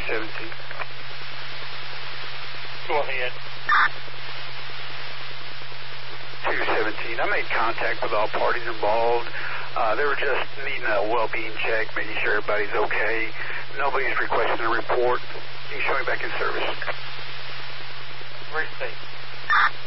217. Go ahead. 217. I made contact with all parties involved. They were just needing a well-being check, making sure everybody's okay. Nobody's requesting a report. You can show me back in service. Receipt.